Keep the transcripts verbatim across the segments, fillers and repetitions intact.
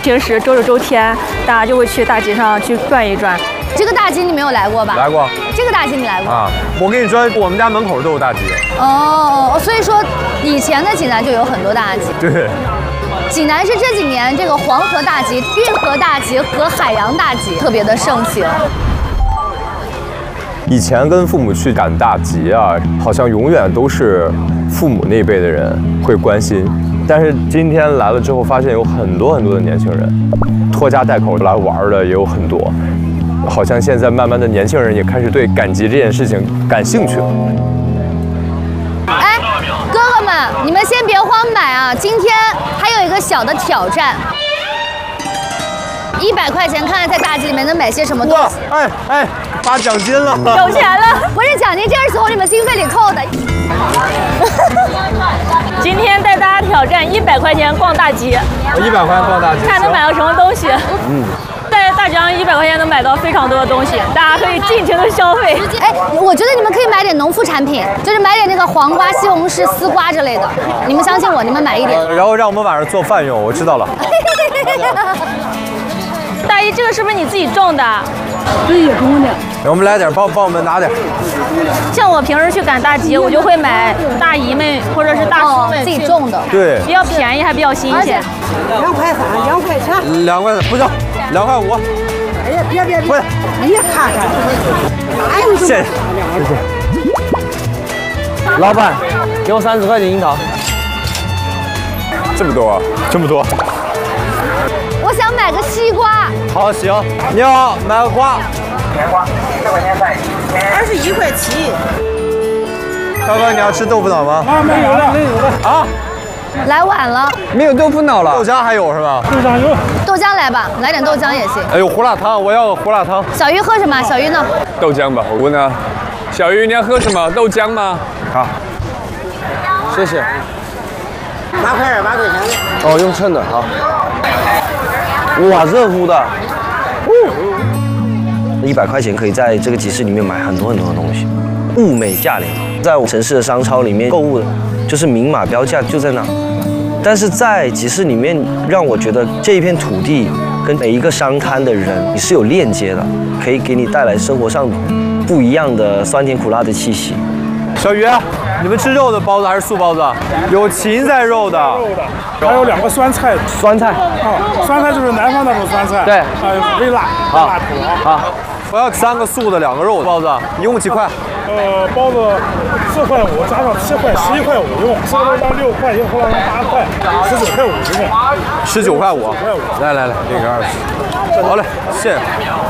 平时周六周天，大家就会去大集上去转一转。 这个大集你没有来过吧？ 来过。 这个大集你来过啊？我跟你说，我们家门口都有大集。 哦，所以说以前的济南就有很多大集。 对。 济南是这几年这个黄河大集、运河大集和海洋大集特别的盛行。 以前跟父母去赶大集啊，好像永远都是父母那辈的人会关心，但是今天来了之后，发现有很多很多的年轻人拖家带口来玩的也有很多，好像现在慢慢的年轻人也开始对赶集这件事情感兴趣了。 哎，哥哥们，你们先别慌买啊，今天还有一个小的挑战。一百块钱，看看在大集里面能买些什么东西。 哎哎，发奖金了！ 有钱了！不是奖金，这是从你们经费里扣的。 今天带大家挑战一百块钱逛大集。 一百块钱逛大集， 看能买到什么东西。嗯。在大集上一百块钱能买到非常多的东西，大家可以尽情的消费。 哎，我觉得你们可以买点农副产品，就是买点那个黄瓜、西红柿、丝瓜之类的。你们相信我，你们买一点。 然后让我们晚上做饭用，我知道了。 大姨，这个是不是你自己种的？ 自己种的。 我们来点，帮帮我们拿点。 像我平时去赶大集，我就会买大姨们或者是大叔们自己种的， 对， 比较便宜还比较新鲜。 两块三，两块钱。 两块不行，两块五。 哎呀，别别别！哎呀，看看，哪有这么？ 谢谢，谢谢。老板，给我三十块钱樱桃。这么多啊？这么多。 我想买个西瓜。 好，行。你好，买个瓜。 棉瓜，十块钱三，二十一块七。 大哥，你要吃豆腐脑吗？ 啊，没有了，没有了。 啊？ 来晚了。 没有豆腐脑了。豆浆还有是吧？ 豆浆有。 豆浆来吧，来点豆浆也行。 哎呦，胡辣汤，我要个胡辣汤。 小鱼喝什么？小鱼呢？ 豆浆吧，我问他。小鱼，你要喝什么？豆浆吗？ 好，谢谢。 八块二八块钱。 哦，用称的好。哇，热乎的。 一百块钱可以在这个集市里面买很多很多的东西，物美价廉。在我城市的商超里面购物的，就是明码标价就在那。但是在集市里面，让我觉得这一片土地跟每一个商摊的人你是有链接的，可以给你带来生活上不一样的酸甜苦辣的气息。 小鱼，你们吃肉的包子还是素包子？有芹菜肉的， 肉的，还有两个酸菜。 酸菜啊，酸菜就是南方那种酸菜。 对， 还有微辣， 好， 辣土啊。 好，我要三个素的，两个肉的包子，一共几块？ 呃，包子四块五，加上七块，十一块五一共，四个豆当六块，一个胡辣汤八块，十九块五一共。 十九块五。来来来，这个二十。好嘞，谢谢。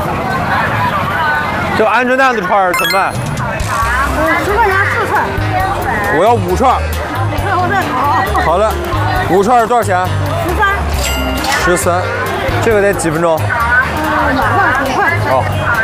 这鹌鹑蛋的串儿怎么卖？ 十块钱四串。 我要五串。 五串我再炒。 好的，五串多少钱？ 十三。 十三。这个得几分钟？ 马上九块。 哦。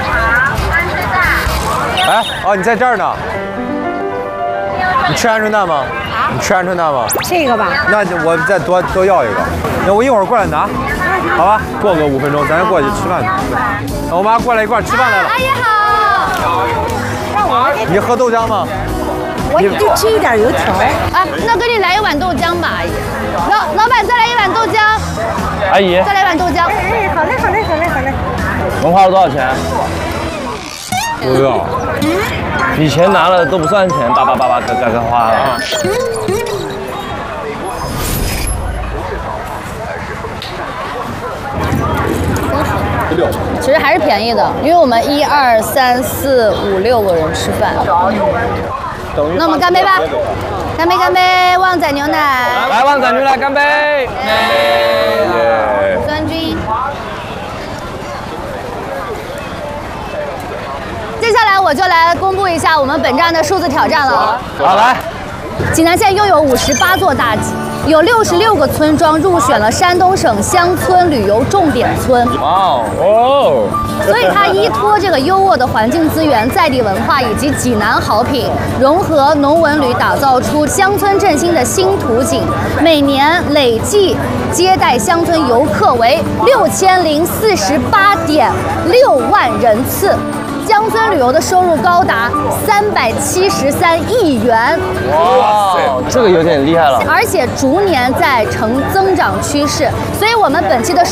哎，哦，你在这儿呢。你吃鹌鹑蛋吗？你吃鹌鹑蛋吗？ 这个吧。 那我再多多要一个。那我一会儿过来拿，好吧？过个五分钟，咱就过去吃饭去。我妈过来一块吃饭来了。 阿姨好。 让我。 你喝豆浆吗？ 我就吃一点油条。 哎，那给你来一碗豆浆吧，阿姨。老老板再来一碗豆浆。 阿姨。 再来一碗豆浆。 哎，好嘞，好嘞，好嘞，好嘞。 能花了多少钱？不知道。以前拿了都不算钱，叭叭叭叭嘎嘎嘎花了。 其实还是便宜的，因为我们一二三四五六个人吃饭。那我们干杯吧！干杯干杯！旺仔牛奶。 来，旺仔牛奶干杯！ 耶！酸菌。接下来我就来公布一下我们本站的数字挑战了。 好，来。 济南县拥有五十八座大集，有六十六个村庄入选了山东省乡村旅游重点村。 哇哦！ 所以它依托这个优渥的环境资源、在地文化以及济南好品，融合农文旅，打造出乡村振兴的新图景。每年累计接待乡村游客为六千零四十八点六万人次。乡村旅游的收入高达三百七十三亿元， 哇，这个有点厉害了， 而且逐年在呈增长趋势，所以我们本期的